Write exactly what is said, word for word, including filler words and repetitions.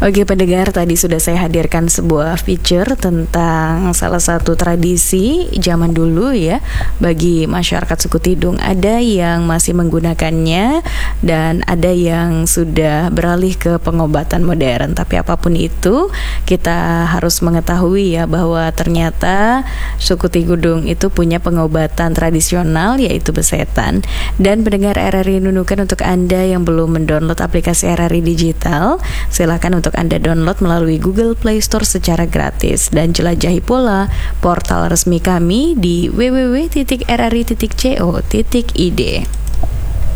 Oke pendengar, tadi sudah saya hadirkan sebuah feature tentang salah satu tradisi zaman dulu ya bagi masyarakat suku Tidung. Ada yang masih menggunakannya dan ada yang sudah beralih ke pengobatan modern. Tapi apapun itu, kita harus mengetahui ya bahwa ternyata suku Tidung itu punya pengobatan tradisional yaitu besetan. Dan pendengar R R I Nunukan, untuk Anda yang belum mendownload aplikasi R R I Digital, silakan untuk Anda download melalui Google Play Store secara gratis dan jelajahi pula portal resmi kami di w w w titik r r i titik co titik i d.